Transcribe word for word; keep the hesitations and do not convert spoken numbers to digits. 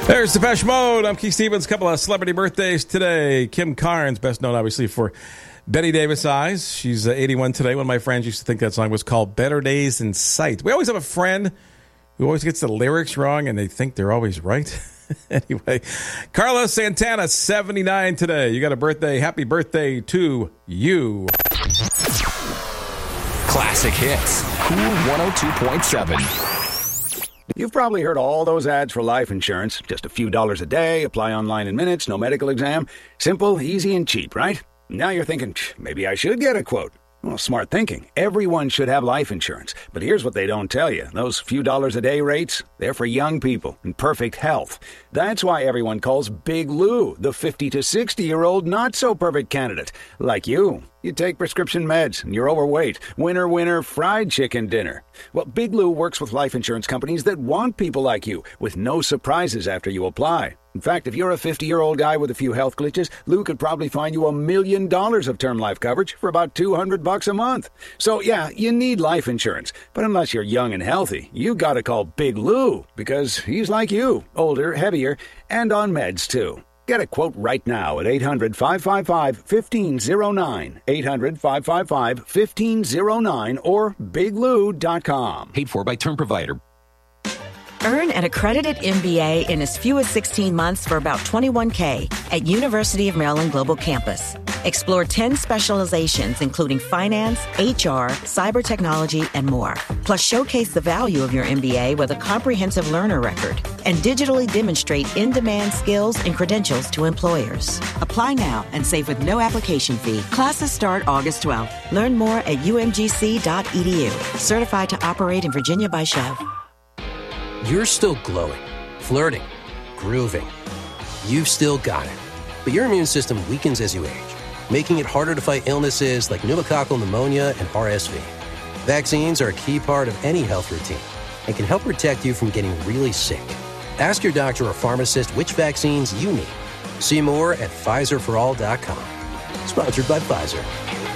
There's Depeche Mode. I'm Keith Stevens. A couple of celebrity birthdays today. Kim Carnes, best known obviously for Betty Davis Eyes. She's uh, eighty-one today. One of my friends used to think that song was called Better Days in Sight. We always have a friend who always gets the lyrics wrong and they think they're always right. Anyway, Carlos Santana, seventy-nine today. You got a birthday. Happy birthday to you. Classic hits. Cool one oh two point seven. You've probably heard all those ads for life insurance. Just a few dollars a day, apply online in minutes, no medical exam. Simple, easy, and cheap, right? Now you're thinking, maybe I should get a quote. Well, smart thinking. Everyone should have life insurance. But here's what they don't tell you. Those few dollars a day rates, they're for young people in perfect health. That's why everyone calls Big Lou the fifty to sixty-year-old not-so-perfect candidate. Like you. You take prescription meds, and you're overweight. Winner, winner, fried chicken dinner. Well, Big Lou works with life insurance companies that want people like you, with no surprises after you apply. In fact, if you're a fifty-year-old guy with a few health glitches, Lou could probably find you a million dollars of term life coverage for about two hundred bucks a month. So, yeah, you need life insurance. But unless you're young and healthy, you gotta call Big Lou, because he's like you, older, heavier, and on meds, too. Get a quote right now at eight hundred, five five five, one five zero nine, eight hundred, five five five, one five zero nine, or big lou dot com. Paid for by Term Provider. Earn an accredited M B A in as few as sixteen months for about twenty-one thousand dollars at University of Maryland Global Campus. Explore ten specializations, including finance, H R, cyber technology, and more. Plus, showcase the value of your M B A with a comprehensive learner record and digitally demonstrate in-demand skills and credentials to employers. Apply now and save with no application fee. Classes start August twelfth. Learn more at u m g c dot e d u. Certified to operate in Virginia by Chev. You're still glowing, flirting, grooving. You've still got it. But your immune system weakens as you age, making it harder to fight illnesses like pneumococcal pneumonia and R S V. Vaccines are a key part of any health routine and can help protect you from getting really sick. Ask your doctor or pharmacist which vaccines you need. See more at Pfizer for all dot com. Sponsored by Pfizer.